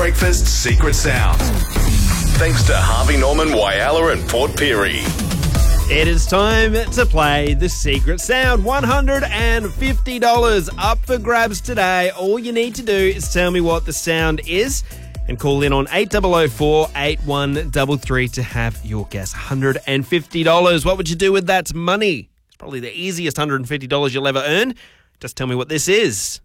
Breakfast Secret Sound. Thanks to Harvey Norman, Whyalla and Port Pirie. It is time to play the Secret Sound. $150 up for grabs today. All you need to do is tell me what the sound is and call in on 8004 8133 to have your guess. $150. What would you do with that money? It's probably the easiest $150 you'll ever earn. Just tell me what this is.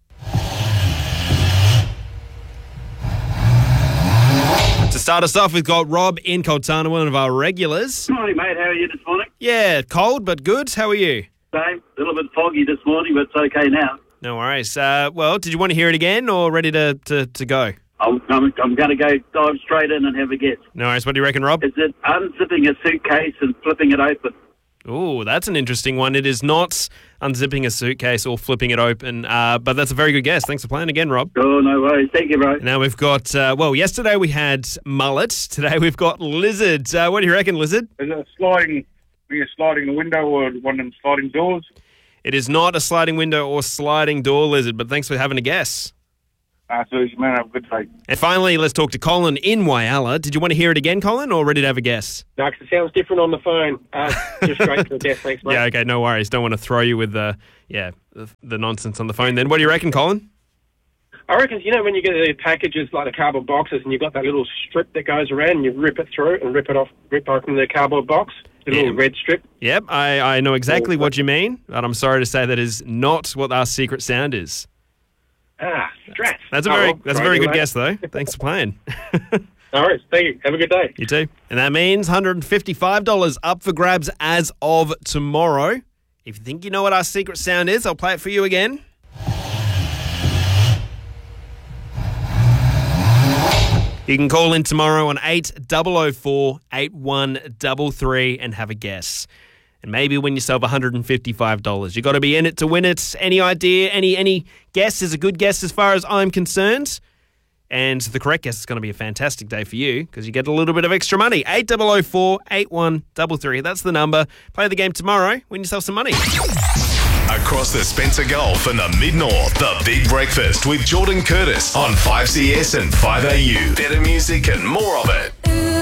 To start us off, we've got Rob in Coltana, one of our regulars. Morning, mate. How are you this morning? Yeah, cold but good. How are you? Same. A little bit foggy this morning, but it's okay now. No worries. Well, did you want to hear it again or ready to go? I'm going to go dive straight in and have a guess. No worries. What do you reckon, Rob? Is it unzipping a suitcase and flipping it open? Oh, that's an interesting one. It is not unzipping a suitcase or flipping it open, but that's a very good guess. Thanks for playing again, Rob. Oh, no worries. Thank you, bro. Now we've got, yesterday we had mullet. Today we've got lizard. What do you reckon, lizard? Is it when you're sliding the window or one of them sliding doors? It is not a sliding window or sliding door lizard, but thanks for having a guess. So man, have a good day. And finally, let's talk to Colin in Whyalla. Did you want to hear it again, Colin, or ready to have a guess? No, 'cause it sounds different on the phone. Just straight to the guess, thanks, mate. Yeah, okay, no worries. Don't want to throw you with the nonsense on the phone then. What do you reckon, Colin? I reckon, when you get the packages like the cardboard boxes and you've got that little strip that goes around and you rip it through and rip open the cardboard box, the little red strip. Yep, I know exactly what you mean, but I'm sorry to say that is not what our secret sound is. Strats. That's a very good guess, though. Thanks for playing. No worries. Thank you. Have a good day. You too. And that means $155 up for grabs as of tomorrow. If you think you know what our secret sound is, I'll play it for you again. You can call in tomorrow on 8004 8133 and have a guess. And maybe win yourself $155. You've got to be in it to win it. Any idea, any guess is a good guess as far as I'm concerned. And the correct guess is going to be a fantastic day for you because you get a little bit of extra money. 8004 8133. That's the number. Play the game tomorrow. Win yourself some money. Across the Spencer Gulf and the Mid-North, The Big Breakfast with Jordan Curtis on 5CS and 5AU. Better music and more of it.